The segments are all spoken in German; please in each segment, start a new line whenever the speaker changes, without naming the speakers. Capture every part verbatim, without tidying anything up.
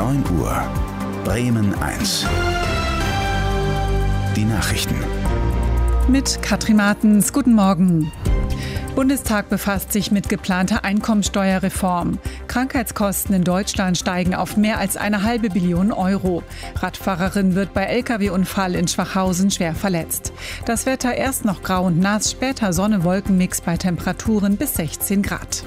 neun Uhr. Bremen eins. Die Nachrichten.
Mit Katrin Martens. Guten Morgen. Bundestag befasst sich mit geplanter Einkommensteuerreform. Krankheitskosten in Deutschland steigen auf mehr als eine halbe Billion Euro. Radfahrerin wird bei L K W-Unfall in Schwachhausen schwer verletzt. Das Wetter erst noch grau und nass, später Sonne-Wolken-Mix bei Temperaturen bis sechzehn Grad.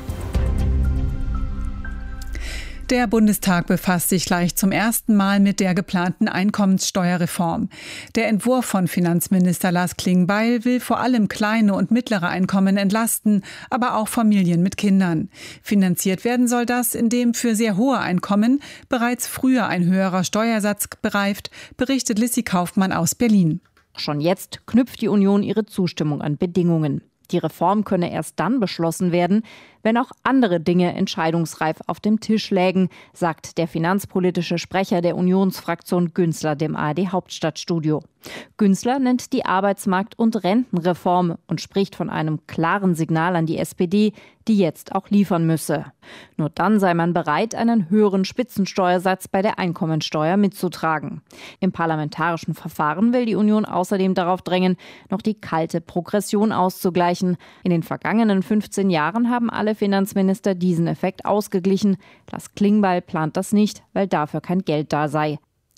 Der Bundestag befasst sich gleich zum ersten Mal mit der geplanten Einkommenssteuerreform. Der Entwurf von Finanzminister Lars Klingbeil will vor allem kleine und mittlere Einkommen entlasten, aber auch Familien mit Kindern. Finanziert werden soll das, indem für sehr hohe Einkommen bereits früher ein höherer Steuersatz greift, berichtet Lissy Kaufmann aus Berlin.
Schon jetzt knüpft die Union ihre Zustimmung an Bedingungen. Die Reform könne erst dann beschlossen werden, wenn auch andere Dinge entscheidungsreif auf dem Tisch lägen, sagt der finanzpolitische Sprecher der Unionsfraktion Günzler dem A R D-Hauptstadtstudio. Günzler nennt die Arbeitsmarkt- und Rentenreform und spricht von einem klaren Signal an die S P D, die jetzt auch liefern müsse. Nur dann sei man bereit, einen höheren Spitzensteuersatz bei der Einkommensteuer mitzutragen. Im parlamentarischen Verfahren will die Union außerdem darauf drängen, noch die kalte Progression auszugleichen. In den vergangenen fünfzehn Jahren haben alle Finanzminister diesen Effekt ausgeglichen. Lars Klingbeil plant das nicht, weil dafür kein Geld da sei.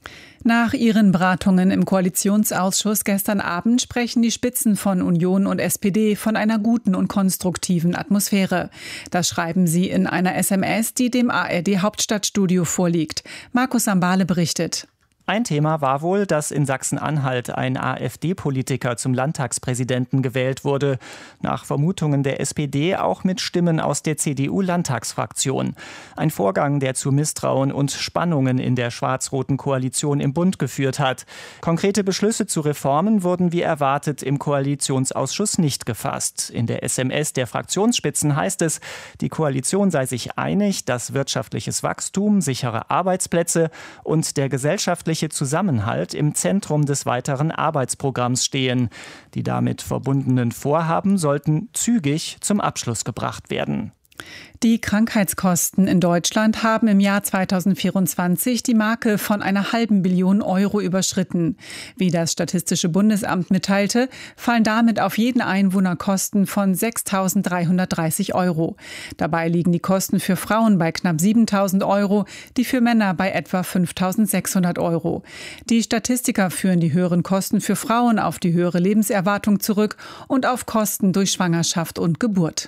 Nach ihren Beratungen im Koalitionsausschuss gestern Abend sprechen die Spitzen von Union und S P D von einer guten und konstruktiven Atmosphäre. Das schreiben sie in einer S M S, die dem A R D-Hauptstadtstudio vorliegt. Markus Sambale berichtet.
Ein Thema war wohl, dass in Sachsen-Anhalt ein AfD-Politiker zum Landtagspräsidenten gewählt wurde. Nach Vermutungen der S P D auch mit Stimmen aus der C D U-Landtagsfraktion. Ein Vorgang, der zu Misstrauen und Spannungen in der schwarz-roten Koalition im Bund geführt hat. Konkrete Beschlüsse zu Reformen wurden wie erwartet im Koalitionsausschuss nicht gefasst. In der S M S der Fraktionsspitzen heißt es, die Koalition sei sich einig, dass wirtschaftliches Wachstum, sichere Arbeitsplätze und der gesellschaftliche Zusammenhalt im Zentrum des weiteren Arbeitsprogramms stehen. Die damit verbundenen Vorhaben sollten zügig zum Abschluss gebracht werden.
Die Krankheitskosten in Deutschland haben im Jahr zweitausendvierundzwanzig die Marke von einer halben Billion Euro überschritten. Wie das Statistische Bundesamt mitteilte, fallen damit auf jeden Einwohner Kosten von sechstausenddreihundertdreißig Euro. Dabei liegen die Kosten für Frauen bei knapp siebentausend Euro, die für Männer bei etwa fünftausendsechshundert Euro. Die Statistiker führen die höheren Kosten für Frauen auf die höhere Lebenserwartung zurück und auf Kosten durch Schwangerschaft und Geburt.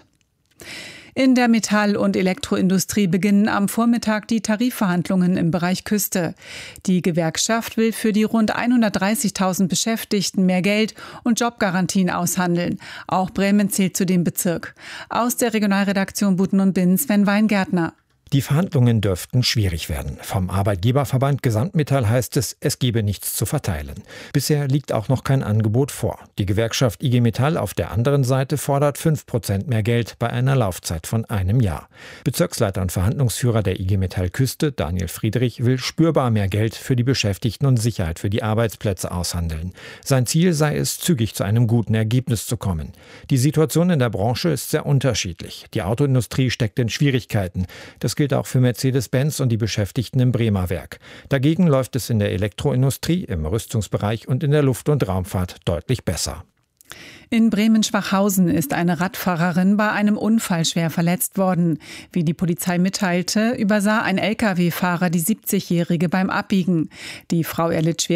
In der Metall- und Elektroindustrie beginnen am Vormittag die Tarifverhandlungen im Bereich Küste. Die Gewerkschaft will für die rund hundertdreißigtausend Beschäftigten mehr Geld und Jobgarantien aushandeln. Auch Bremen zählt zu dem Bezirk. Aus der Regionalredaktion Buten und Binnen Sven Weingärtner.
Die Verhandlungen dürften schwierig werden. Vom Arbeitgeberverband Gesamtmetall heißt es, es gebe nichts zu verteilen. Bisher liegt auch noch kein Angebot vor. Die Gewerkschaft I G Metall auf der anderen Seite fordert fünf Prozent mehr Geld bei einer Laufzeit von einem Jahr. Bezirksleiter und Verhandlungsführer der I G Metall Küste, Daniel Friedrich, will spürbar mehr Geld für die Beschäftigten und Sicherheit für die Arbeitsplätze aushandeln. Sein Ziel sei es, zügig zu einem guten Ergebnis zu kommen. Die Situation in der Branche ist sehr unterschiedlich. Die Autoindustrie steckt in Schwierigkeiten. Das gilt auch für Mercedes-Benz und die Beschäftigten im Bremer Werk. Dagegen läuft es in der Elektroindustrie, im Rüstungsbereich und in der Luft- und Raumfahrt deutlich besser.
In Bremen-Schwachhausen ist eine Radfahrerin bei einem Unfall schwer verletzt worden. Wie die Polizei mitteilte, übersah ein L K W-Fahrer die siebzigjährige beim Abbiegen. Die Frau erlitt schwere